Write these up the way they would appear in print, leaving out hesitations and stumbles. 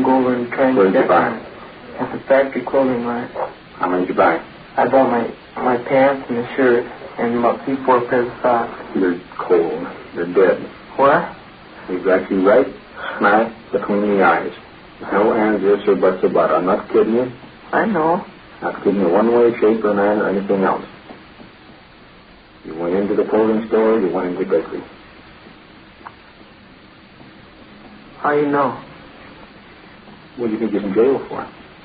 go over and try and Where did you check buy? on it. At the factory clothing line. How many did you buy? I bought my pants and the shirt and about 3-4 pairs of socks. You're cold. You're dead. What? We've got you right smack between the eyes. No ands, ifs, or buts about it. I'm not kidding you. I know. Not kidding you one way, shape, or manner, or anything else. You went into the clothing store, you went into the bakery. How you know? What do you think you're in jail for?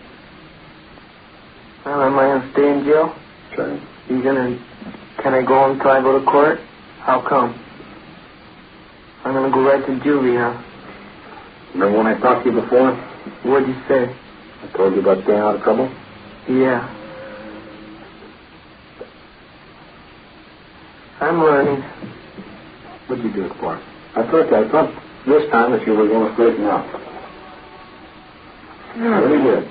Well, am I gonna stay in jail? Sure. Can I go home until I go to court? How come? I'm gonna go right to juvie, huh? Remember when I talked to you before? What'd you say? I told you about staying out of trouble? Yeah. I'm learning. What'd you do it for? I thought this time that you were going to straighten out. I really did.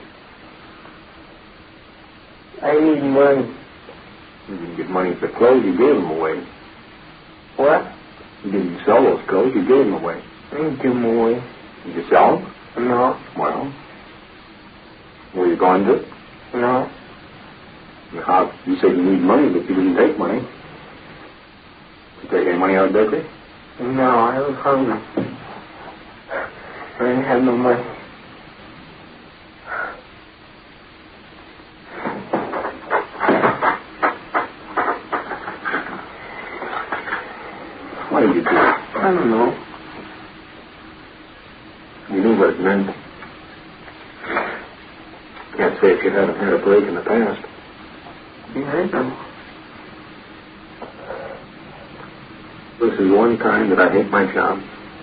I need money. You didn't get money for clothes, you gave them away. What? You didn't sell those clothes, you gave them away. I didn't give them away. Did you sell them? No. Well, were you going to? No. How? You said you need money, but you didn't take money. Did you take any money out of the bakery? No, I was hungry. I didn't have no money. What did you do? I don't know. You knew what it meant. Can't say if you hadn't had a break in the past. Yeah, I know. This is one time that I hate my job.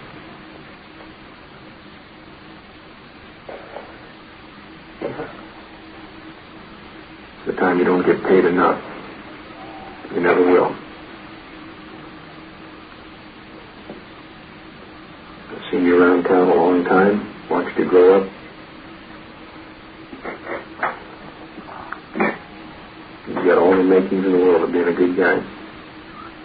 It's the time you don't get paid enough. You never will. I've seen you around town a long time, watched you grow up. You've got all the makings in the world of being a good guy.